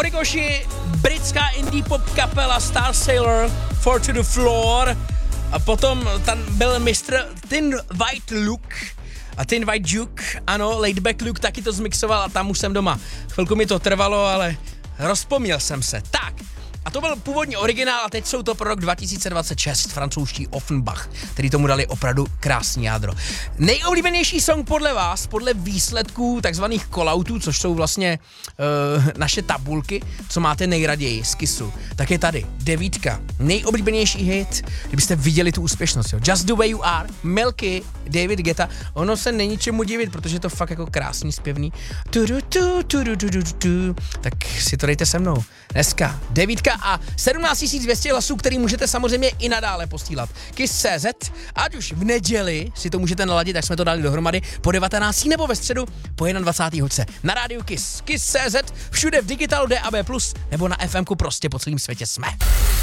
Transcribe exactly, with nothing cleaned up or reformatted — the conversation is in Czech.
Origoši, britská indie pop kapela Star Sailor, Four to the Floor. A potom tam byl mistr Tin White Luke a Tin White Duke, ano, Laidback Luke taky to zmixoval a tam už jsem doma. Chvilku mi to trvalo, ale rozpomněl jsem se. Tak, a to byl původní originál a teď jsou to pro rok dva tisíce dvacet šest, francouzští Offenbach, který tomu dali opravdu krásný jádro. Nejoblíbenější song podle vás, podle výsledků takzvaných calloutů, což jsou vlastně uh, naše tabulky, co máte nejraději z Kissu, tak je tady devítka, nejoblíbenější hit, kdybyste viděli tu úspěšnost, jo. Just the way you are, Milky, David Guetta, ono se není čemu divit, protože je to fakt jako krásný zpěvný. Tu, tu, tu, tu, tu, tu, tu. Tak si to dejte se mnou. Dneska devítka a sedmnáct tisíc dvě stě hlasů, který můžete samozřejmě i nadále posílat. Kiss tečka cé zet, ať už v neděli si to můžete naladit, tak jsme to dali dohromady, po devatenácté nebo ve středu po dvacátém prvním hodce. Na rádiu Kiss, Kiss tečka cé zet, všude v digitálu D A B plus, nebo na ef emku prostě po celém světě jsme.